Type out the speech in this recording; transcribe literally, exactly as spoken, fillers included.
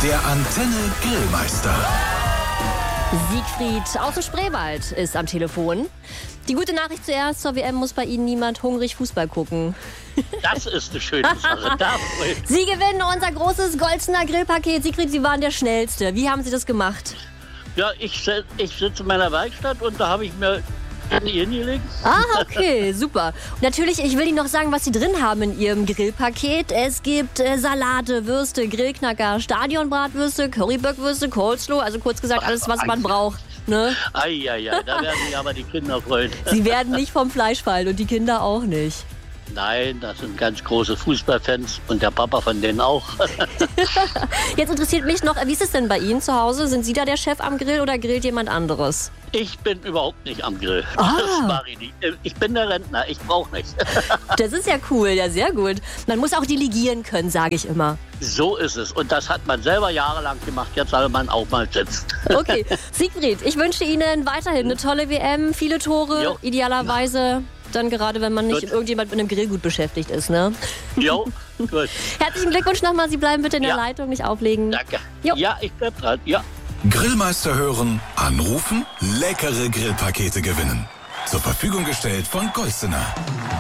Der Antenne Grillmeister. Siegfried aus dem Spreewald ist am Telefon. Die gute Nachricht zuerst, zur W M muss bei Ihnen niemand hungrig Fußball gucken. Das ist eine schöne Sache. Da Sie gewinnen unser großes Golzener Grillpaket. Siegfried, Sie waren der Schnellste. Wie haben Sie das gemacht? ja, ich, ich sitze in meiner Werkstatt und da habe ich mir in Ihren gelegt. Ah, okay, super. Und natürlich, ich will Ihnen noch sagen, was Sie drin haben in Ihrem Grillpaket. Es gibt äh, Salate, Würste, Grillknacker, Stadionbratwürste, Currybackwürste, Coleslaw. Also kurz gesagt, alles, was man braucht. Ne? Eieiei, da werden sich aber die Kinder freuen. Sie werden nicht vom Fleisch fallen und die Kinder auch nicht. Nein, das sind ganz große Fußballfans und der Papa von denen auch. Jetzt interessiert mich noch, wie ist es denn bei Ihnen zu Hause? Sind Sie da der Chef am Grill oder grillt jemand anderes? Ich bin überhaupt nicht am Grill. Ah. Das mache ich nicht. Ich bin der Rentner, ich brauche nichts. Das ist ja cool, ja sehr gut. Man muss auch delegieren können, sage ich immer. So ist es. Und das hat man selber jahrelang gemacht. Jetzt soll man auch mal sitzen. Okay, Siegfried, ich wünsche Ihnen weiterhin eine tolle W M, viele Tore, Jo. idealerweise dann gerade, wenn man nicht Gut. irgendjemand mit einem Grillgut beschäftigt ist, ne? Jo, gut. Herzlichen Glückwunsch nochmal, Sie bleiben bitte in der Ja. Leitung, nicht auflegen. Danke. Jo. Ja, ich bleib dran. Ja. Grillmeister hören, anrufen, leckere Grillpakete gewinnen. Zur Verfügung gestellt von Golzener.